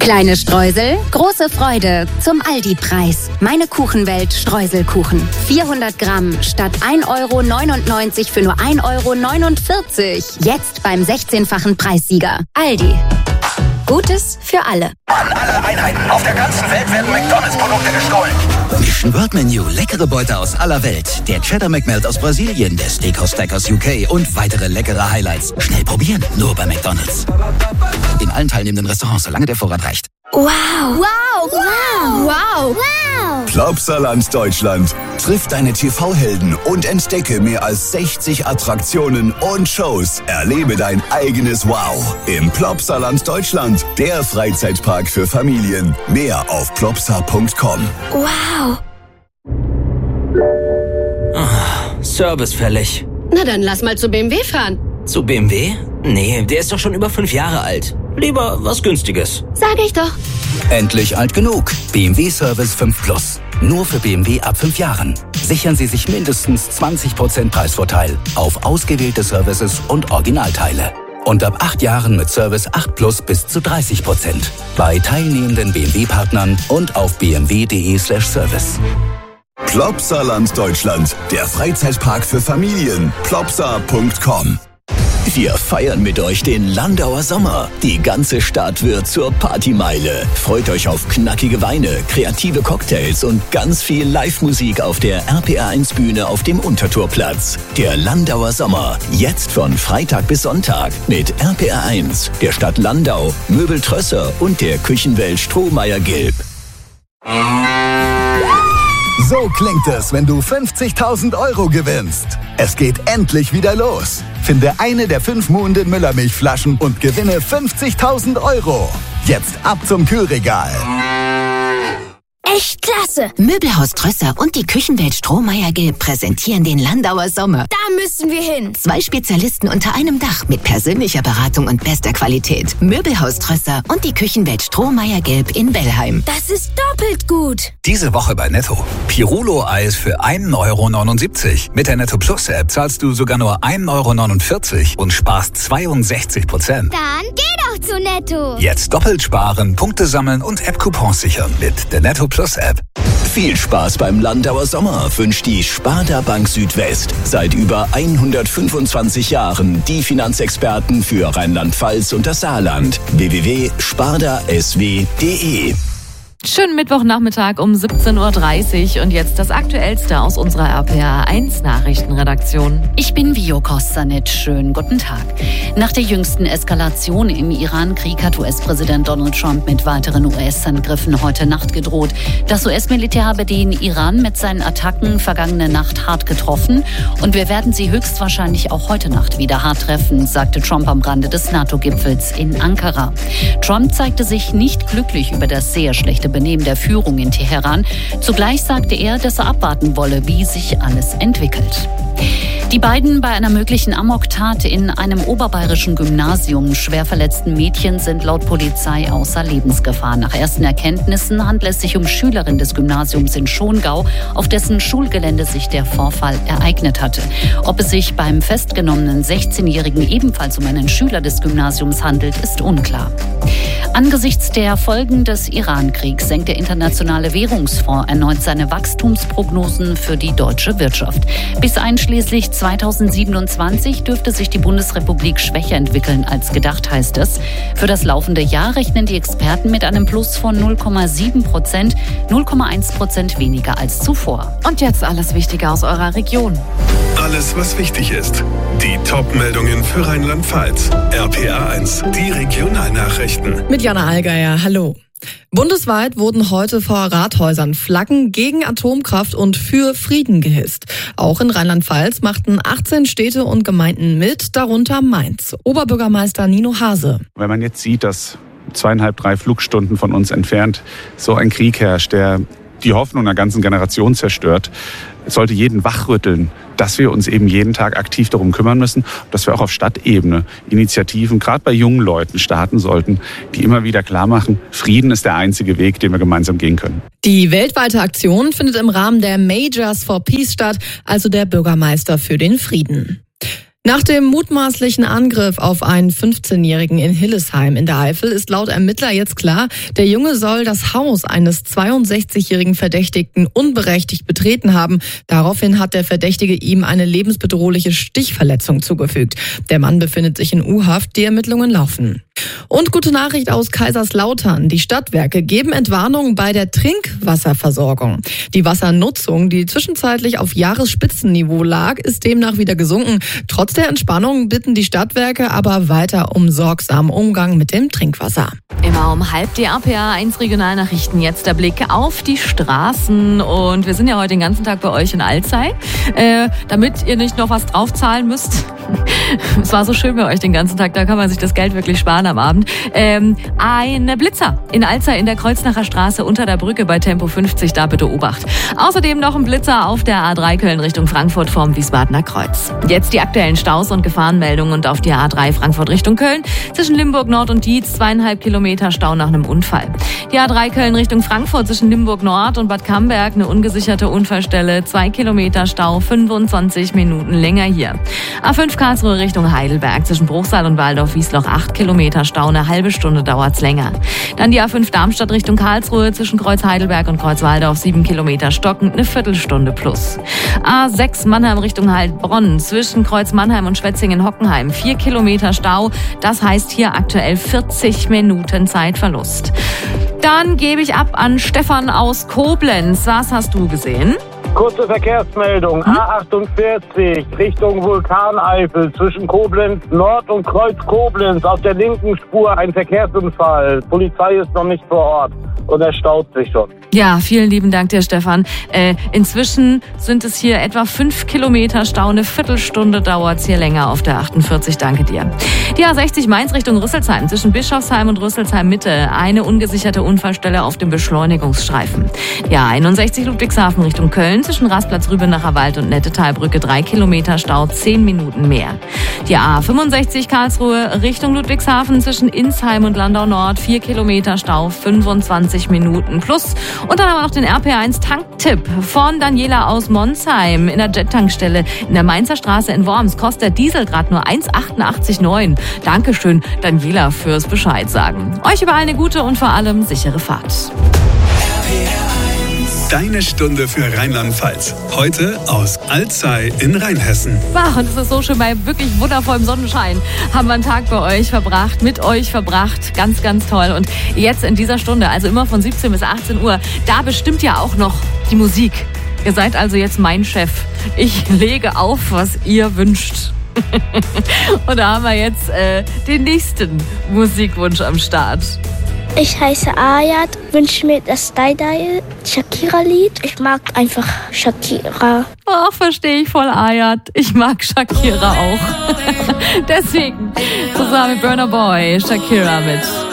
Kleine Streusel, große Freude zum Aldi-Preis. Meine Kuchenwelt Streuselkuchen. 400 Gramm statt 1,99 € für nur 1,49 €. Jetzt beim 16-fachen Preissieger. Aldi. Gutes für alle. An alle Einheiten auf der ganzen Welt werden McDonalds-Produkte gestohlen. Mission World Menu. Leckere Beute aus aller Welt. Der Cheddar McMelt aus Brasilien, der Steakhouse Stack aus UK und weitere leckere Highlights. Schnell probieren, nur bei McDonalds. In allen teilnehmenden Restaurants, solange der Vorrat reicht. Wow. Wow. Wow. Wow. Wow. Plopsaland Deutschland. Triff deine TV-Helden und entdecke mehr als 60 Attraktionen und Shows. Erlebe dein eigenes Wow im Plopsaland Deutschland. Der Freizeitpark für Familien. Mehr auf plopsa.com. Wow. Service fällig. Na dann lass mal zu BMW fahren. Zu BMW? Nee, der ist doch schon über 5 Jahre alt. Lieber was Günstiges. Sag ich doch. Endlich alt genug. BMW Service 5 Plus. Nur für BMW ab 5 Jahren. Sichern Sie sich mindestens 20% Preisvorteil auf ausgewählte Services und Originalteile. Und ab 8 Jahren mit Service 8 Plus bis zu 30%. Bei teilnehmenden BMW-Partnern und auf bmw.de/service. Plopsaland Deutschland. Der Freizeitpark für Familien. plopsa.com. Wir feiern mit euch den Landauer Sommer. Die ganze Stadt wird zur Partymeile. Freut euch auf knackige Weine, kreative Cocktails und ganz viel Live-Musik auf der RPR1-Bühne auf dem Untertorplatz. Der Landauer Sommer. Jetzt von Freitag bis Sonntag mit RPR1, der Stadt Landau, Möbel Trösser und der Küchenwelt Strohmeier-Gilb. So klingt es, wenn du 50.000 € gewinnst. Es geht endlich wieder los. Finde eine der 5 Muhnden Müllermilchflaschen und gewinne 50.000 €. Jetzt ab zum Kühlregal. Echt klasse. Möbelhaus Trösser und die Küchenwelt Strohmeier-Gilb präsentieren den Landauer Sommer. Da müssen wir hin. 2 Spezialisten unter einem Dach mit persönlicher Beratung und bester Qualität. Möbelhaus Trösser und die Küchenwelt Strohmeier-Gilb in Bellheim. Das ist doppelt gut. Diese Woche bei Netto. Pirulo-Eis für 1,79 €. Mit der Netto Plus App zahlst du sogar nur 1,49 € und sparst 62%. Dann geh doch zu Netto. Jetzt doppelt sparen, Punkte sammeln und App-Coupons sichern mit der Netto Plus App. Viel Spaß beim Landauer Sommer wünscht die Sparda Bank Südwest. Seit über 125 Jahren die Finanzexperten für Rheinland-Pfalz und das Saarland. www.spardasw.de. Schönen Mittwochnachmittag um 17:30 Uhr und jetzt das Aktuellste aus unserer RPR1 Nachrichtenredaktion. Ich bin Vio Kostanic. Schönen guten Tag. Nach der jüngsten Eskalation im Iran-Krieg hat US-Präsident Donald Trump mit weiteren US-Angriffen heute Nacht gedroht. Das US-Militär habe den Iran mit seinen Attacken vergangene Nacht hart getroffen und wir werden sie höchstwahrscheinlich auch heute Nacht wieder hart treffen, sagte Trump am Rande des NATO-Gipfels in Ankara. Trump zeigte sich nicht glücklich über das sehr schlechte Benehmen der Führung in Teheran. Zugleich sagte er, dass er abwarten wolle, wie sich alles entwickelt. Die beiden bei einer möglichen Amoktat in einem oberbayerischen Gymnasium schwer verletzten Mädchen sind laut Polizei außer Lebensgefahr. Nach ersten Erkenntnissen handelt es sich um Schülerinnen des Gymnasiums in Schongau, auf dessen Schulgelände sich der Vorfall ereignet hatte. Ob es sich beim festgenommenen 16-Jährigen ebenfalls um einen Schüler des Gymnasiums handelt, ist unklar. Angesichts der Folgen des Iran-Kriegs senkt der Internationale Währungsfonds erneut seine Wachstumsprognosen für die deutsche Wirtschaft. Bis einschließlich 2027 dürfte sich die Bundesrepublik schwächer entwickeln als gedacht, heißt es. Für das laufende Jahr rechnen die Experten mit einem Plus von 0,7%, 0,1% weniger als zuvor. Und jetzt alles Wichtige aus eurer Region. Alles, was wichtig ist. Die Top-Meldungen für Rheinland-Pfalz. RPR1, die Regionalnachrichten. Mit Jana Allgeier, hallo. Bundesweit wurden heute vor Rathäusern Flaggen gegen Atomkraft und für Frieden gehisst. Auch in Rheinland-Pfalz machten 18 Städte und Gemeinden mit, darunter Mainz. Oberbürgermeister Nino Hase. Wenn man jetzt sieht, dass 2,5, 3 Flugstunden von uns entfernt so ein Krieg herrscht, der die Hoffnung einer ganzen Generation zerstört, sollte jeden wachrütteln, dass wir uns eben jeden Tag aktiv darum kümmern müssen, dass wir auch auf Stadtebene Initiativen, gerade bei jungen Leuten, starten sollten, die immer wieder klar machen, Frieden ist der einzige Weg, den wir gemeinsam gehen können. Die weltweite Aktion findet im Rahmen der Majors for Peace statt, also der Bürgermeister für den Frieden. Nach dem mutmaßlichen Angriff auf einen 15-Jährigen in Hillesheim in der Eifel ist laut Ermittler jetzt klar, der Junge soll das Haus eines 62-jährigen Verdächtigten unberechtigt betreten haben. Daraufhin hat der Verdächtige ihm eine lebensbedrohliche Stichverletzung zugefügt. Der Mann befindet sich in U-Haft, die Ermittlungen laufen. Und gute Nachricht aus Kaiserslautern. Die Stadtwerke geben Entwarnung bei der Trinkwasserversorgung. Die Wassernutzung, die zwischenzeitlich auf Jahresspitzenniveau lag, ist demnach wieder gesunken. Trotz der Entspannung bitten die Stadtwerke aber weiter um sorgsamen Umgang mit dem Trinkwasser. Immer um 12:30 die RPA 1 Regionalnachrichten. Jetzt der Blick auf die Straßen. Und wir sind ja heute den ganzen Tag bei euch in Alzey, damit ihr nicht noch was draufzahlen müsst. Es war so schön bei euch den ganzen Tag, da kann man sich das Geld wirklich sparen am Abend. Ein Blitzer in Alzey in der Kreuznacher Straße unter der Brücke bei Tempo 50, da bitte Obacht. Außerdem noch ein Blitzer auf der A3 Köln Richtung Frankfurt vorm Wiesbadener Kreuz. Jetzt die aktuellen Staus und Gefahrenmeldungen und auf die A3 Frankfurt Richtung Köln. Zwischen Limburg Nord und Dietz 2,5 Kilometer Stau nach einem Unfall. Die A3 Köln Richtung Frankfurt zwischen Limburg Nord und Bad Camberg eine ungesicherte Unfallstelle. 2 Kilometer Stau, 25 Minuten länger hier. A5 Karlsruhe Richtung Heidelberg zwischen Bruchsal und Waldorf-Wiesloch 8 Kilometer Stau, eine halbe Stunde dauert's länger. Dann die A5 Darmstadt Richtung Karlsruhe zwischen Kreuz Heidelberg und Kreuz Waldorf 7 Kilometer stockend, eine Viertelstunde plus. A6 Mannheim Richtung Heilbronn zwischen Kreuz Mannheim und Schwetzingen-Hockenheim 4 Kilometer Stau, das heißt hier aktuell 40 Minuten Zeitverlust. Dann gebe ich ab an Stefan aus Koblenz. Was hast du gesehen? Kurze Verkehrsmeldung, A48 Richtung Vulkaneifel zwischen Koblenz Nord und Kreuz Koblenz auf der linken Spur ein Verkehrsunfall. Polizei ist noch nicht vor Ort und er staut sich schon. Ja, vielen lieben Dank dir, Stefan. Inzwischen sind es hier etwa 5 Kilometer Stau, eine Viertelstunde dauert's hier länger auf der 48. Danke dir. Die A60 Mainz Richtung Rüsselsheim zwischen Bischofsheim und Rüsselsheim Mitte eine ungesicherte Unfallstelle auf dem Beschleunigungsstreifen. Die A61 Ludwigshafen Richtung Köln zwischen Rastplatz Rübenacher Wald und Nettetalbrücke 3 Kilometer Stau, 10 Minuten mehr. Die A65 Karlsruhe Richtung Ludwigshafen zwischen Insheim und Landau Nord 4 Kilometer Stau, 25 Minuten plus. Und dann haben wir noch den RP1 Tanktipp von Daniela aus Monsheim in der Jet-Tankstelle in der Mainzer Straße in Worms. Kostet der Diesel gerade nur 1,88,9. Dankeschön, Daniela, fürs Bescheid sagen. Euch überall eine gute und vor allem sichere Fahrt. Deine Stunde für Rheinland-Pfalz. Heute aus Alzey in Rheinhessen. Wow, und es ist so schön, bei wirklich wundervollem Sonnenschein haben wir einen Tag bei euch verbracht, mit euch verbracht. Ganz, ganz toll. Und jetzt in dieser Stunde, also immer von 17 bis 18 Uhr, da bestimmt ja auch noch die Musik. Ihr seid also jetzt mein Chef. Ich lege auf, was ihr wünscht. Und da haben wir jetzt den nächsten Musikwunsch am Start. Ich heiße Ayat, wünsche mir das Die-Die Shakira-Lied. Ich mag einfach Shakira. Ach, verstehe ich voll, Ayat. Ich mag Shakira auch. Deswegen zusammen mit Burna Boy, Shakira mit